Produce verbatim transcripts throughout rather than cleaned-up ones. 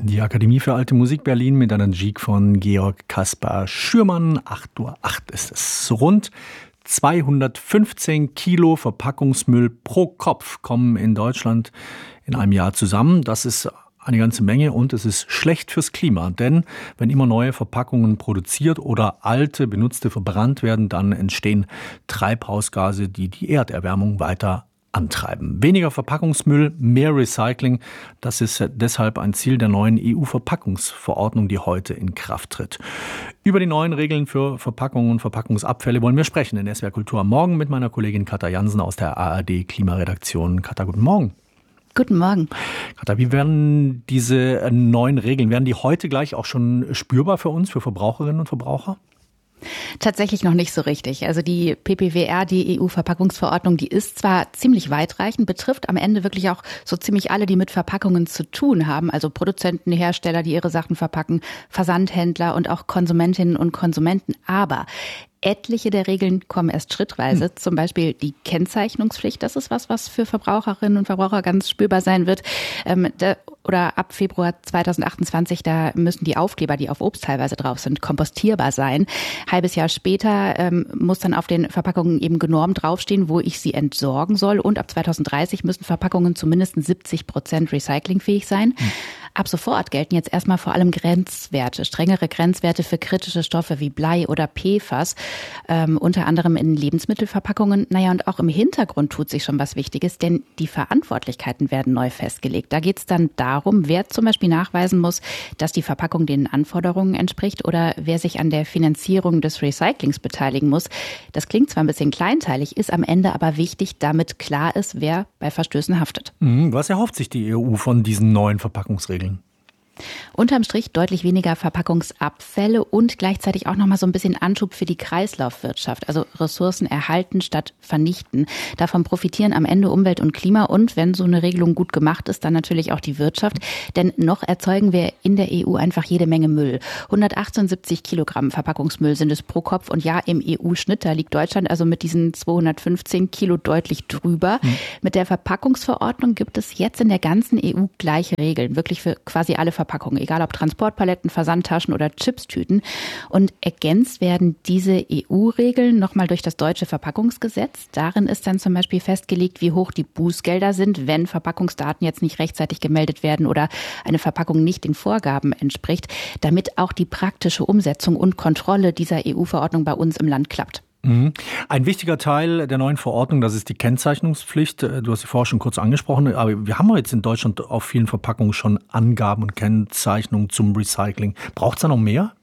Die Akademie für Alte Musik Berlin mit einer Musik von Georg Caspar Schürmann. acht Uhr acht ist es. Rund zweihundertfünfzehn Kilo Verpackungsmüll pro Kopf kommen in Deutschland in einem Jahr zusammen. Das ist eine ganze Menge und es ist schlecht fürs Klima. Denn wenn immer neue Verpackungen produziert oder alte, benutzte verbrannt werden, dann entstehen Treibhausgase, die die Erderwärmung weiter antreiben. Weniger Verpackungsmüll, mehr Recycling, das ist deshalb ein Ziel der neuen E U-Verpackungsverordnung, die heute in Kraft tritt. Über die neuen Regeln für Verpackungen und Verpackungsabfälle wollen wir sprechen in S W R Kultur am Morgen mit meiner Kollegin Katja Jansen aus der A R D Klimaredaktion. Katja, guten Morgen. Guten Morgen. Katja, wie werden diese neuen Regeln, werden die heute gleich auch schon spürbar für uns, für Verbraucherinnen und Verbraucher? Tatsächlich noch nicht so richtig. Also die P P W R, die E U-Verpackungsverordnung, die ist zwar ziemlich weitreichend, betrifft am Ende wirklich auch so ziemlich alle, die mit Verpackungen zu tun haben. Also Produzenten, Hersteller, die ihre Sachen verpacken, Versandhändler und auch Konsumentinnen und Konsumenten. Aber etliche der Regeln kommen erst schrittweise, hm. zum Beispiel die Kennzeichnungspflicht. Das ist was, was für Verbraucherinnen und Verbraucher ganz spürbar sein wird. Ähm, da, oder ab Februar zweitausendachtundzwanzig, da müssen die Aufkleber, die auf Obst teilweise drauf sind, kompostierbar sein. Halbes Jahr später ähm, muss dann auf den Verpackungen eben genormt draufstehen, wo ich sie entsorgen soll. Und ab zweitausenddreißig müssen Verpackungen zu mindestens siebzig Prozent recyclingfähig sein. Hm. Ab sofort gelten jetzt erstmal vor allem Grenzwerte, strengere Grenzwerte für kritische Stoffe wie Blei oder P F A S. Ähm, unter anderem in Lebensmittelverpackungen. Naja, und auch im Hintergrund tut sich schon was Wichtiges, denn die Verantwortlichkeiten werden neu festgelegt. Da geht es dann darum, wer zum Beispiel nachweisen muss, dass die Verpackung den Anforderungen entspricht oder wer sich an der Finanzierung des Recyclings beteiligen muss. Das klingt zwar ein bisschen kleinteilig, ist am Ende aber wichtig, damit klar ist, wer bei Verstößen haftet. Was erhofft sich die E U von diesen neuen Verpackungsregeln? Unterm Strich deutlich weniger Verpackungsabfälle und gleichzeitig auch nochmal so ein bisschen Anschub für die Kreislaufwirtschaft. Also Ressourcen erhalten statt vernichten. Davon profitieren am Ende Umwelt und Klima und wenn so eine Regelung gut gemacht ist, dann natürlich auch die Wirtschaft. Denn noch erzeugen wir in der E U einfach jede Menge Müll. hundertachtundsiebzig Kilogramm Verpackungsmüll sind es pro Kopf und ja, im E U-Schnitt, da liegt Deutschland also mit diesen zweihundertfünfzehn Kilo deutlich drüber. Mhm. Mit der Verpackungsverordnung gibt es jetzt in der ganzen E U gleiche Regeln, wirklich für quasi alle Verpackungen. Egal ob Transportpaletten, Versandtaschen oder Chipstüten. Und ergänzt werden diese E U-Regeln nochmal durch das deutsche Verpackungsgesetz. Darin ist dann zum Beispiel festgelegt, wie hoch die Bußgelder sind, wenn Verpackungsdaten jetzt nicht rechtzeitig gemeldet werden oder eine Verpackung nicht den Vorgaben entspricht, damit auch die praktische Umsetzung und Kontrolle dieser E U-Verordnung bei uns im Land klappt. Ein wichtiger Teil der neuen Verordnung, das ist die Kennzeichnungspflicht. Du hast sie vorher schon kurz angesprochen, aber wir haben jetzt in Deutschland auf vielen Verpackungen schon Angaben und Kennzeichnungen zum Recycling. Braucht es da noch mehr?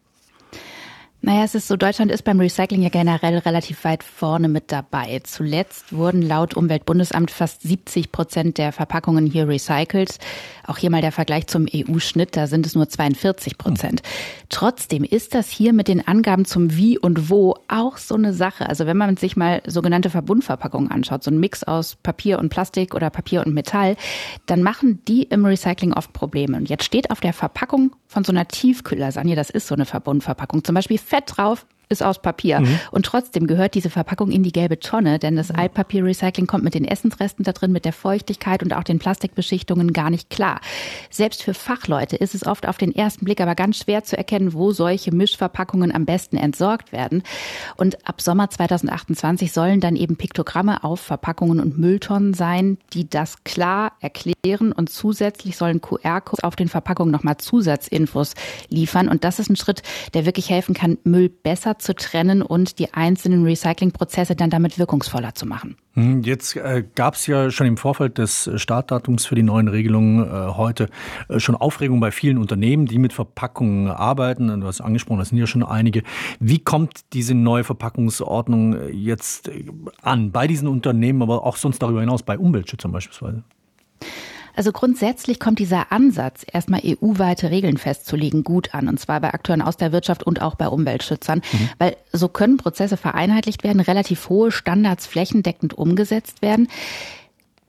Naja, es ist so, Deutschland ist beim Recycling ja generell relativ weit vorne mit dabei. Zuletzt wurden laut Umweltbundesamt fast siebzig Prozent der Verpackungen hier recycelt. Auch hier mal der Vergleich zum E U-Schnitt, da sind es nur zweiundvierzig Prozent. Hm. Trotzdem ist das hier mit den Angaben zum Wie und Wo auch so eine Sache. Also wenn man sich mal sogenannte Verbundverpackungen anschaut, so ein Mix aus Papier und Plastik oder Papier und Metall, dann machen die im Recycling oft Probleme. Und jetzt steht auf der Verpackung von so einer Tiefkühllasagne, das ist so eine Verbundverpackung, zum Beispiel Fett drauf, ist aus Papier. Mhm. Und trotzdem gehört diese Verpackung in die gelbe Tonne, denn das Altpapier-Recycling kommt mit den Essensresten da drin, mit der Feuchtigkeit und auch den Plastikbeschichtungen gar nicht klar. Selbst für Fachleute ist es oft auf den ersten Blick aber ganz schwer zu erkennen, wo solche Mischverpackungen am besten entsorgt werden. Und ab Sommer zweitausendachtundzwanzig sollen dann eben Piktogramme auf Verpackungen und Mülltonnen sein, die das klar erklären und zusätzlich sollen Q R-Codes auf den Verpackungen nochmal Zusatzinfos liefern. Und das ist ein Schritt, der wirklich helfen kann, Müll besser zu trennen und die einzelnen Recyclingprozesse dann damit wirkungsvoller zu machen. Jetzt äh, gab es ja schon im Vorfeld des Startdatums für die neuen Regelungen äh, heute äh, schon Aufregung bei vielen Unternehmen, die mit Verpackungen arbeiten. Du hast angesprochen, das sind ja schon einige. Wie kommt diese neue Verpackungsordnung jetzt an bei diesen Unternehmen, aber auch sonst darüber hinaus bei Umweltschützern beispielsweise? Also grundsätzlich kommt dieser Ansatz, erstmal E U-weite Regeln festzulegen, gut an. Und zwar bei Akteuren aus der Wirtschaft und auch bei Umweltschützern. Mhm. Weil so können Prozesse vereinheitlicht werden, relativ hohe Standards flächendeckend umgesetzt werden.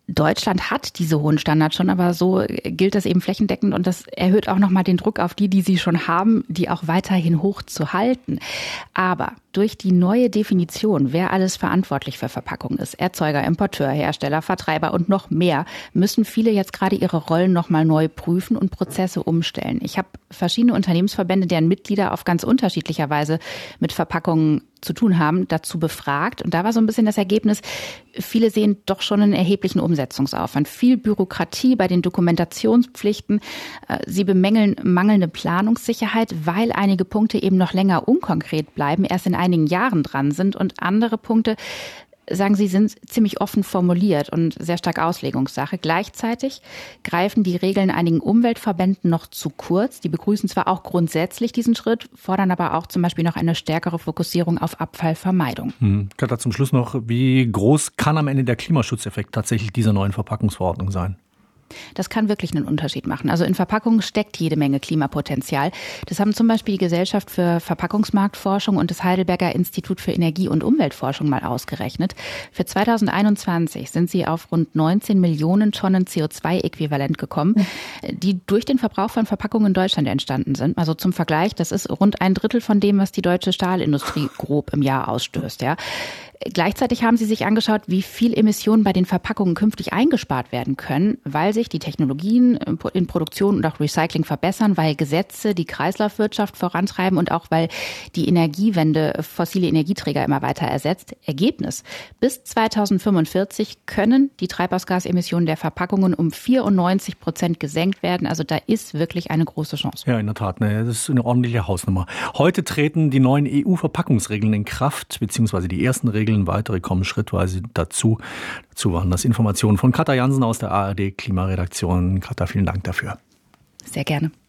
Deutschland hat diese hohen Standards schon, aber so gilt das eben flächendeckend und das erhöht auch nochmal den Druck auf die, die sie schon haben, die auch weiterhin hoch zu halten. Aber durch die neue Definition, wer alles verantwortlich für Verpackungen ist, Erzeuger, Importeur, Hersteller, Vertreiber und noch mehr, müssen viele jetzt gerade ihre Rollen nochmal neu prüfen und Prozesse umstellen. Ich habe verschiedene Unternehmensverbände, deren Mitglieder auf ganz unterschiedlicher Weise mit Verpackungen zu tun haben, dazu befragt. Und da war so ein bisschen das Ergebnis, viele sehen doch schon einen erheblichen Umsetzungsaufwand. Viel Bürokratie bei den Dokumentationspflichten. Sie bemängeln mangelnde Planungssicherheit, weil einige Punkte eben noch länger unkonkret bleiben, erst in einigen Jahren dran sind. Und andere Punkte, sagen Sie, sind ziemlich offen formuliert und sehr stark Auslegungssache. Gleichzeitig greifen die Regeln einigen Umweltverbänden noch zu kurz. Die begrüßen zwar auch grundsätzlich diesen Schritt, fordern aber auch zum Beispiel noch eine stärkere Fokussierung auf Abfallvermeidung. Hm. Katja, zum Schluss noch, wie groß kann am Ende der Klimaschutzeffekt tatsächlich dieser neuen Verpackungsverordnung sein? Das kann wirklich einen Unterschied machen. Also in Verpackungen steckt jede Menge Klimapotenzial. Das haben zum Beispiel die Gesellschaft für Verpackungsmarktforschung und das Heidelberger Institut für Energie- und Umweltforschung mal ausgerechnet. Für zweitausendeinundzwanzig sind sie auf rund neunzehn Millionen Tonnen C O zwei Äquivalent gekommen, die durch den Verbrauch von Verpackungen in Deutschland entstanden sind. Also zum Vergleich, das ist rund ein Drittel von dem, was die deutsche Stahlindustrie grob im Jahr ausstößt, ja. Gleichzeitig haben sie sich angeschaut, wie viel Emissionen bei den Verpackungen künftig eingespart werden können, weil sich die Technologien in Produktion und auch Recycling verbessern, weil Gesetze die Kreislaufwirtschaft vorantreiben und auch weil die Energiewende fossile Energieträger immer weiter ersetzt. Ergebnis: Bis zweitausendfünfundvierzig können die Treibhausgasemissionen der Verpackungen um vierundneunzig Prozent gesenkt werden. Also da ist wirklich eine große Chance. Ja, in der Tat. Ne, das ist eine ordentliche Hausnummer. Heute treten die neuen E U-Verpackungsregeln in Kraft, beziehungsweise die ersten Regeln. Weitere kommen schrittweise dazu. Dazu waren das Informationen von Katja Jansen aus der A R D Klimaredaktion. Katja, vielen Dank dafür. Sehr gerne.